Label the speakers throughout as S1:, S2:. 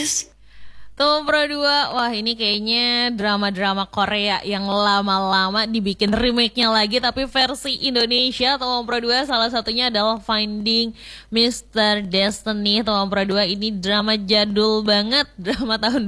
S1: Mas.
S2: Tuh Pro 2, wah ini kayaknya drama-drama Korea yang lama-lama dibikin remake-nya lagi tapi versi Indonesia. Tuh Pro 2 salah satunya adalah Finding Mr. Destiny. Tuh Pro 2 ini drama jadul banget, drama tahun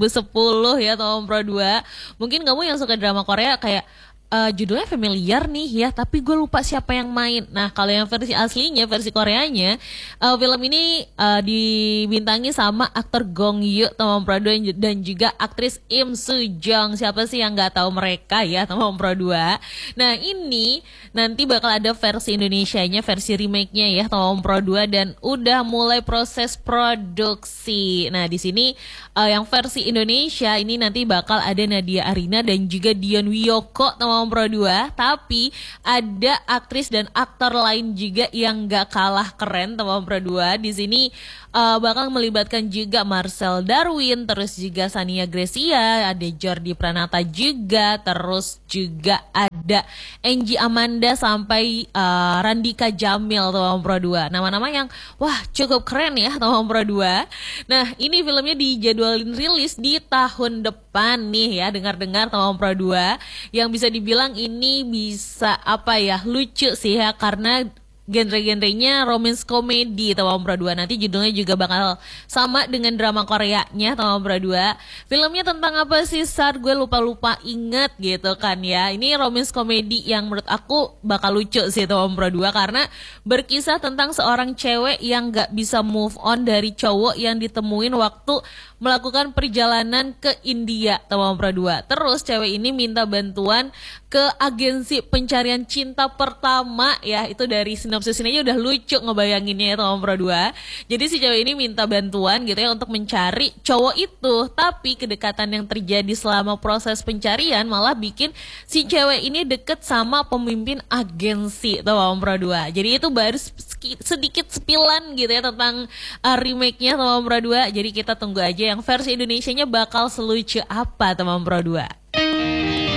S2: 2010 ya Tuh Pro 2. Mungkin kamu yang suka drama Korea kayak judulnya familiar nih ya, tapi gue lupa siapa yang main. Nah, kalau yang versi aslinya, versi Koreanya, film ini dibintangi sama aktor Gong Yoo, Tomon Pro 2, dan juga aktris Im Soo Jong. Siapa sih yang nggak tahu mereka ya, Tomon Pro 2. Nah, ini nanti bakal ada versi Indonesianya, versi remake-nya ya, Tomon Pro 2, dan udah mulai proses produksi. Nah, di sini yang versi Indonesia ini nanti bakal ada Nadia Arina dan juga Dion Wiyoko, Tomon Pro 2, tapi ada aktris dan aktor lain juga yang gak kalah keren Tomon Pro 2. Di sini bakal melibatkan juga Marcel Darwin, terus juga Sania Gracia, ada Jordi Pranata juga, terus juga ada Angie Amanda sampai Randika Jamil Tomon Pro 2. Nama-nama yang wah cukup keren ya Tomon Pro 2. Nah, ini filmnya dijadwalin rilis di tahun depan nih ya, dengar-dengar Tomon Pro 2, yang bisa dibilang ini bisa apa ya, lucu sih ya, karena genre-genrenya romance komedi Tomon Pro 2. Nanti judulnya juga bakal sama dengan drama Koreanya Tomon Pro 2. Filmnya tentang apa sih Sar? Gue lupa-lupa inget gitu kan ya. Ini romance komedi yang menurut aku bakal lucu sih Tomon Pro 2, karena berkisah tentang seorang cewek yang gak bisa move on dari cowok yang ditemuin waktu melakukan perjalanan ke India Tomon Pro 2. Terus cewek ini minta bantuan ke agensi pencarian cinta pertama ya. Itu dari sinopsis ini aja udah lucu ngebayanginnya ya Tomon Pro 2. Jadi si cewek ini minta bantuan gitu ya untuk mencari cowok itu, tapi kedekatan yang terjadi selama proses pencarian malah bikin si cewek ini deket sama pemimpin agensi Tomon Pro 2. Jadi itu baru sedikit sepilan gitu ya tentang remake-nya Tomon Pro 2. Jadi kita tunggu aja yang versi Indonesianya bakal selucu apa Tomon Pro 2.